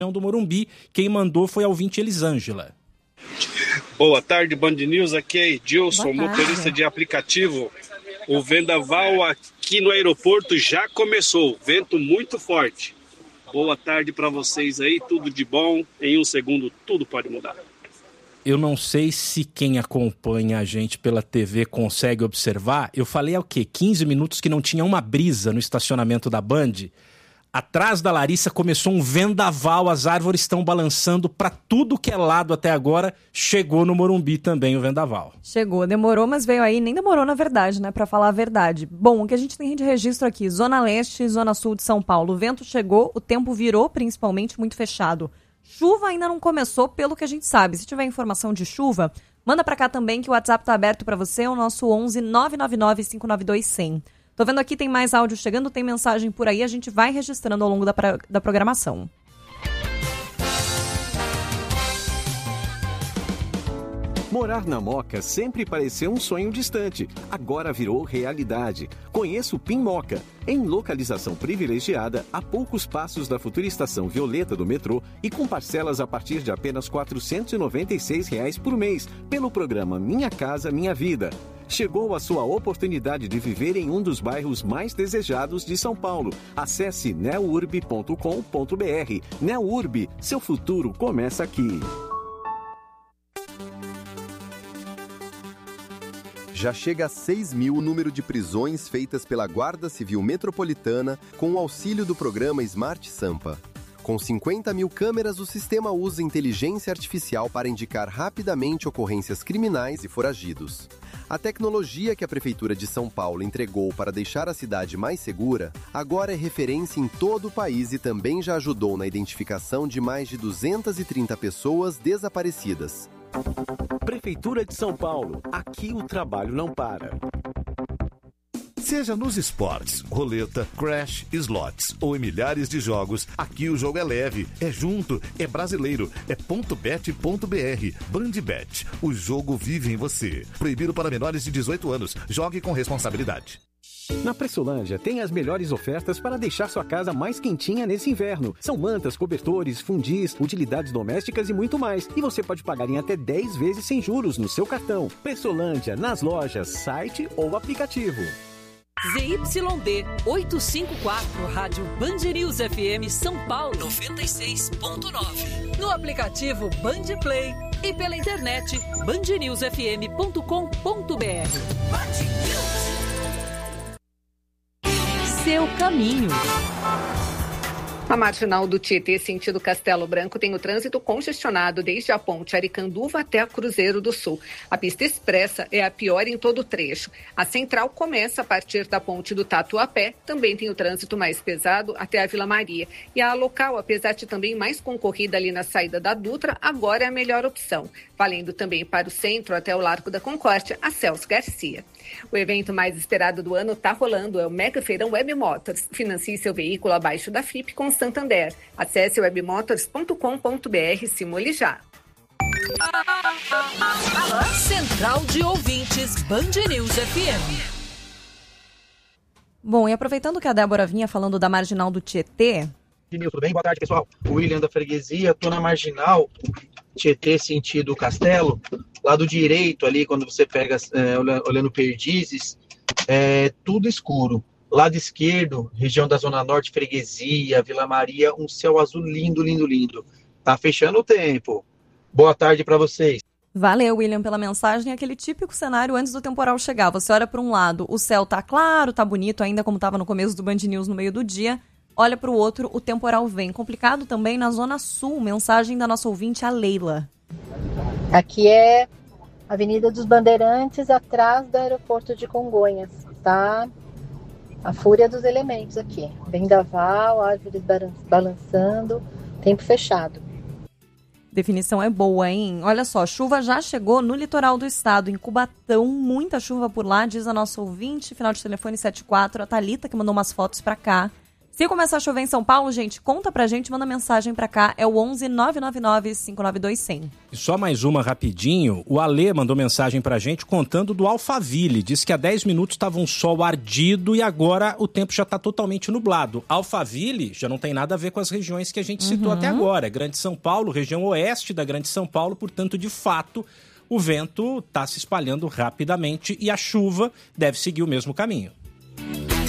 do Morumbi. Quem mandou foi a ouvinte Elisângela. Boa tarde, Band News. Aqui é Edilson, motorista de aplicativo. O vendaval aqui no aeroporto já começou. Vento muito forte. Boa tarde para vocês aí, tudo de bom. Em um segundo, tudo pode mudar. Eu não sei se quem acompanha a gente pela TV consegue observar. Eu falei há o quê? 15 minutos que não tinha uma brisa no estacionamento da Band. Atrás da Larissa começou um vendaval, as árvores estão balançando para tudo que é lado até agora. Chegou no Morumbi também o vendaval. Chegou, demorou, mas veio aí. Nem demorou, na verdade, né? Para falar a verdade. Bom, o que a gente tem de registro aqui, Zona Leste e Zona Sul de São Paulo. O vento chegou, o tempo virou, principalmente, muito fechado. Chuva ainda não começou, pelo que a gente sabe. Se tiver informação de chuva, manda para cá também, que o WhatsApp tá aberto para você, o nosso 11 999 592 100. Tô vendo aqui, tem mais áudio chegando, tem mensagem por aí, a gente vai registrando ao longo da programação. Morar na Moca sempre pareceu um sonho distante, agora virou realidade. Conheça o PIN Moca, em localização privilegiada, a poucos passos da futura estação Violeta do metrô e com parcelas a partir de apenas R$ 496 por mês, pelo programa Minha Casa Minha Vida. Chegou a sua oportunidade de viver em um dos bairros mais desejados de São Paulo. Acesse neurb.com.br. Neurb, seu futuro começa aqui. Já chega a 6 mil o número de prisões feitas pela Guarda Civil Metropolitana com o auxílio do programa Smart Sampa. Com 50 mil câmeras, o sistema usa inteligência artificial para indicar rapidamente ocorrências criminais e foragidos. A tecnologia que a Prefeitura de São Paulo entregou para deixar a cidade mais segura, agora é referência em todo o país e também já ajudou na identificação de mais de 230 pessoas desaparecidas. Prefeitura de São Paulo, aqui o trabalho não para. Seja nos esportes, roleta, crash, slots ou em milhares de jogos, aqui o jogo é leve, é junto, é brasileiro, é .bet.br. Bandbet, o jogo vive em você. Proibido para menores de 18 anos. Jogue com responsabilidade. Na Pressolândia tem as melhores ofertas para deixar sua casa mais quentinha nesse inverno. São mantas, cobertores, fundis, utilidades domésticas e muito mais. E você pode pagar em até 10 vezes sem juros no seu cartão. Pressolândia, nas lojas, site ou aplicativo. ZYD 854, Rádio Band News FM São Paulo 96.9. No aplicativo Band Play e pela internet bandnewsfm.com.br. Seu caminho. A marginal do Tietê, sentido Castelo Branco, tem o trânsito congestionado desde a ponte Aricanduva até a Cruzeiro do Sul. A pista expressa é a pior em todo o trecho. A central começa a partir da ponte do Tatuapé, também tem o trânsito mais pesado até a Vila Maria. E a local, apesar de também mais concorrida ali na saída da Dutra, agora é a melhor opção. Valendo também para o centro até o Largo da Concórdia, a Celso Garcia. O evento mais esperado do ano está rolando, é o Mega Feirão Web Motors. Financie seu veículo abaixo da FIP com Santander. Acesse webmotors.com.br, simule já. Central de Ouvintes, Band News FM. Bom, e aproveitando que a Débora vinha falando da marginal do Tietê... Tudo bem? Boa tarde, pessoal. O William da Freguesia, tô na marginal Tietê, sentido Castelo, lado direito ali, quando você pega, olhando Perdizes, é tudo escuro. Lado esquerdo, região da Zona Norte, Freguesia, Vila Maria, um céu azul lindo, lindo, lindo. Tá fechando o tempo. Boa tarde para vocês. Valeu, William, pela mensagem. Aquele típico cenário antes do temporal chegar. Você olha para um lado, o céu tá claro, tá bonito, ainda como estava no começo do Band News no meio do dia. Olha para o outro, o temporal vem. Complicado também na Zona Sul. Mensagem da nossa ouvinte, a Leila. Aqui é Avenida dos Bandeirantes, atrás do aeroporto de Congonhas, tá? A fúria dos elementos aqui. Vendaval, árvores balançando, tempo fechado. Definição é boa, hein? Olha só, chuva já chegou no litoral do estado, em Cubatão, muita chuva por lá, diz a nossa ouvinte, final de telefone 74, a Thalita, que mandou umas fotos pra cá. Se começar a chover em São Paulo, gente, conta pra gente, manda mensagem pra cá, é o 11 999 592 100. E só mais uma rapidinho, o Alê mandou mensagem pra gente contando do Alphaville, disse que há 10 minutos estava um sol ardido e agora o tempo já está totalmente nublado. Alphaville já não tem nada a ver com as regiões que a gente citou até agora, Grande São Paulo, região oeste da Grande São Paulo, portanto, de fato, o vento está se espalhando rapidamente e a chuva deve seguir o mesmo caminho.